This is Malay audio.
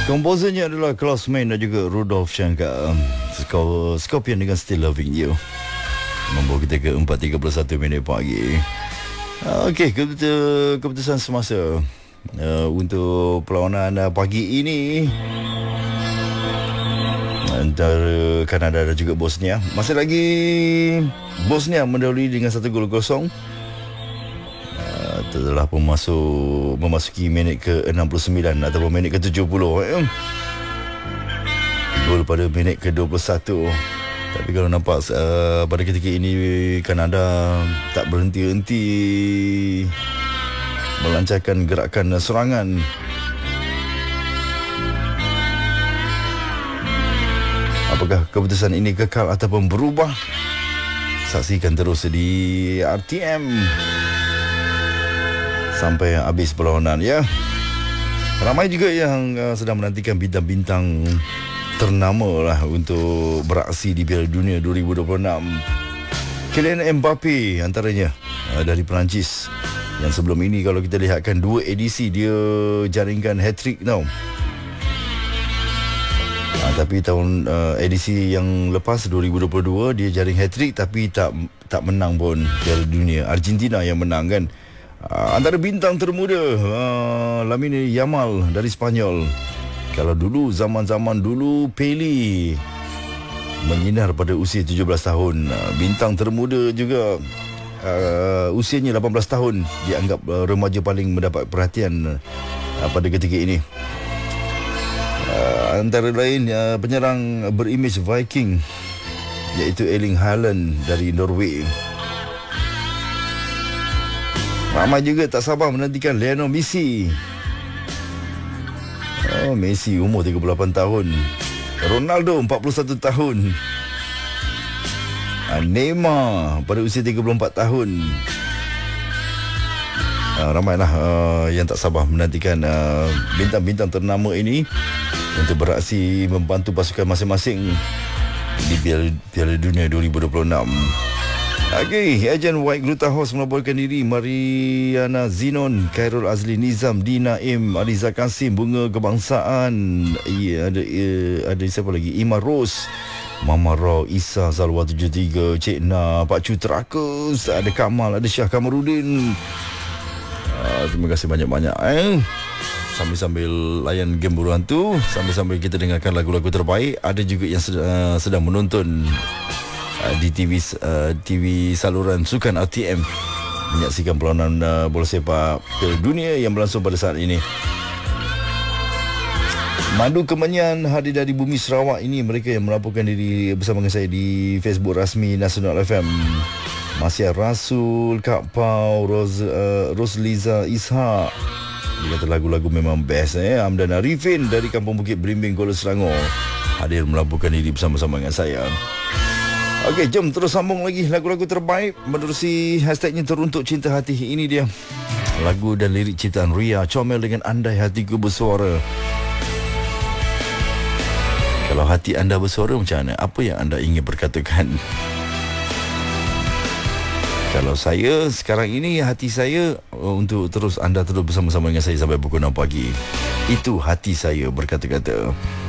Komposernya adalah Klaus Meine dan juga Rudolf Schenker. Scorpion dengan Still Loving You. Membawa kita ke 4.31 minit pagi. Okey, keputusan semasa untuk perlawanan pagi ini antara Kanada dan juga Bosnia. Masih lagi Bosnia mendahului dengan 1-0. Telah memasuki minit ke 69 ataupun minit ke 70. Gol pada minit ke 21. Tapi kalau nampak pada ketika ini Kanada tak berhenti-henti melancarkan gerakan serangan. Apakah keputusan ini kekal ataupun berubah? Saksikan terus di RTM sampai habis perlawanan ya. Ramai juga yang sedang menantikan bintang-bintang ternama lah untuk beraksi di Piala Dunia 2026. Kylian Mbappe antaranya dari Perancis, yang sebelum ini kalau kita lihatkan 2 edisi dia jaringkan hat-trick tau. Tapi tahun edisi yang lepas 2022 dia jaring hat-trick tapi tak menang pun Piala Dunia. Argentina yang menang kan. Antara bintang termuda Lamine Yamal dari Spanyol. Kalau dulu zaman-zaman dulu Pele menyinar pada usia 17 tahun. Bintang termuda juga usianya 18 tahun dianggap remaja paling mendapat perhatian pada ketika ini. Antara lain penyerang berimej Viking iaitu Erling Haaland dari Norway. Ramai juga tak sabar menantikan Lionel Messi. Messi umur 38 tahun. Ronaldo 41 tahun. Neymar pada usia 34 tahun. Ramailah yang tak sabar menantikan bintang-bintang ternama ini untuk beraksi membantu pasukan masing-masing di Piala Dunia 2026. Okey, ejen White Glutahos melaporkan diri. Mariana Zinon, Khairul Azli Nizam, Dina Im, Ariza Kasim, Bunga Kebangsaan. Ada siapa lagi? Ima Ros, Mama Rau, Isa, Zalwa 73, Cik Na, Pak Cu Terakus, ada Kamal, ada Syah Kamarudin. Terima kasih banyak-banyak sambil layan game buruan tu, sambil kita dengarkan lagu-lagu terbaik. Ada juga yang sedang menonton di TV saluran Sukan RTM menyaksikan perlawanan bola sepak Piala Dunia yang berlangsung pada saat ini. Madu Kemenyan hadir dari Bumi Sarawak. Ini mereka yang melaporkan diri bersama dengan saya di Facebook rasmi Nasional FM. Masih Rasul, Kak Pau, Rosliza Ishak. Dia kata lagu-lagu memang best. Hamdan Arifin dari Kampung Bukit Berimbing, Kuala Selangor hadir melaporkan diri bersama-sama dengan saya. Okey, jom terus sambung lagi lagu-lagu terbaik menerusi hashtagnya Teruntuk Cinta Hati. Ini dia lagu dan lirik ciptaan Ria Comel dengan Andai Hatiku Bersuara. Kalau hati anda bersuara macam mana? Apa yang anda ingin berkatakan? Kalau saya sekarang ini, hati saya untuk terus anda terus bersama-sama dengan saya sampai pukul 6 pagi. Itu hati saya berkata-kata.